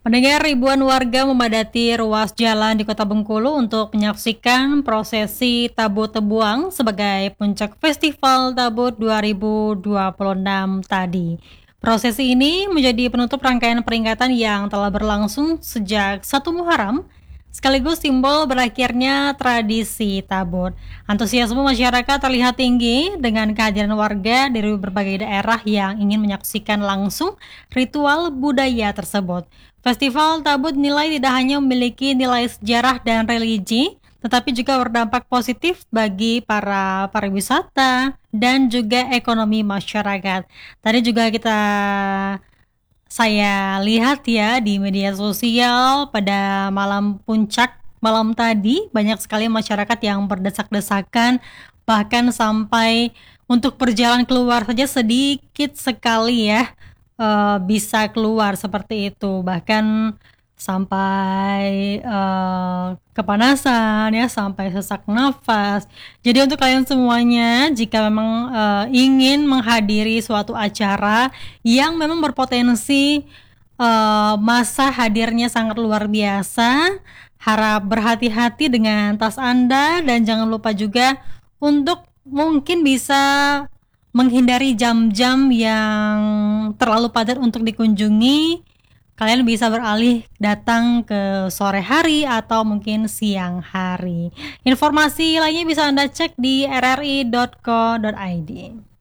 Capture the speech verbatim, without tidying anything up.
Pendengar, ribuan warga memadati ruas jalan di Kota Bengkulu untuk menyaksikan prosesi Tabut Tebuang sebagai puncak Festival Tabut dua ribu dua puluh enam tadi. Prosesi ini menjadi penutup rangkaian peringatan yang telah berlangsung sejak satu Muharram, sekaligus simbol berakhirnya tradisi Tabut. Antusiasme masyarakat terlihat tinggi dengan kehadiran warga dari berbagai daerah yang ingin menyaksikan langsung ritual budaya tersebut. Festival Tabut nilai tidak hanya memiliki nilai sejarah dan religi, tetapi juga berdampak positif bagi para pariwisata dan juga ekonomi masyarakat. Tadi juga kita saya lihat ya di media sosial pada malam puncak malam tadi banyak sekali masyarakat yang berdesak-desakan, bahkan sampai untuk berjalan keluar saja sedikit sekali ya eh, bisa keluar seperti itu, bahkan sampai eh, kepanasan ya, sampai sesak nafas. Jadi untuk kalian semuanya, jika memang eh, ingin menghadiri suatu acara yang memang berpotensi eh, masa hadirnya sangat luar biasa, harap berhati-hati dengan tas Anda dan jangan lupa juga untuk mungkin bisa menghindari jam-jam yang terlalu padat untuk dikunjungi. Kalian bisa beralih datang ke sore hari atau mungkin siang hari. Informasi lainnya bisa Anda cek di r r i dot co dot i d.